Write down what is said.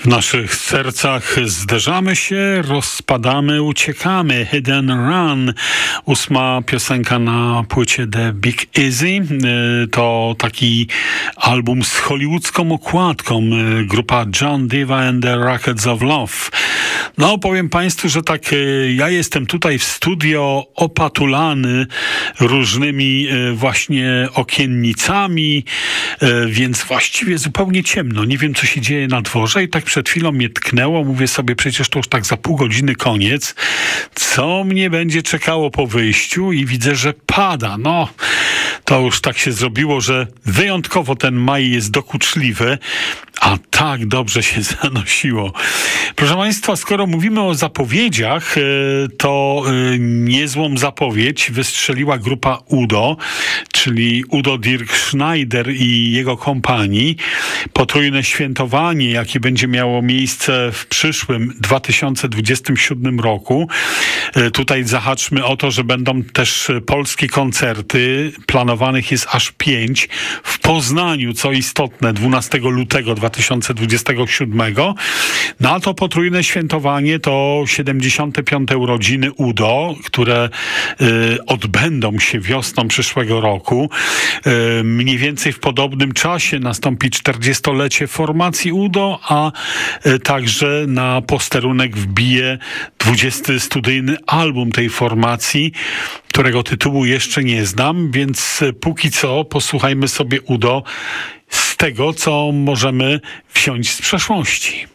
W naszych sercach zderzamy się, rozpadamy, uciekamy. Hidden Run, 8. piosenka na płycie The Big Easy. To taki album z hollywoodzką okładką. Grupa John Diva and the Rockets of Love. No, powiem Państwu, że tak ja jestem tutaj w studio opatulany różnymi właśnie okiennicami, więc właściwie zupełnie ciemno. Nie wiem, co się dzieje na dworze i tak przed chwilą mnie tknęło. Mówię sobie, przecież to już tak za pół godziny koniec. Co mnie będzie czekało po wyjściu? I widzę, że pada. No, to już tak się zrobiło, że wyjątkowo ten maj jest dokuczliwy, a tak dobrze się zanosiło. Proszę Państwa, skoro mówimy o zapowiedziach, to niezłą zapowiedź wystrzeliła grupa Udo, czyli Udo Dirk Schneider i jego kompanii. Potrójne świętowanie, jakie będzie miało miejsce w przyszłym 2027 roku. Tutaj zahaczmy o to, że będą też polskie koncerty. Planowanych jest aż 5 w Poznaniu, co istotne, 12 lutego 2027. No a to potrójne świętowanie to 75. urodziny Udo, które odbędą się wiosną przyszłego roku. Mniej więcej w podobnym czasie nastąpi 40-lecie formacji Udo, a także na posterunek wbije 20. studyjny album tej formacji, którego tytułu jeszcze nie znam, więc póki co posłuchajmy sobie Udo z tego, co możemy wziąć z przeszłości.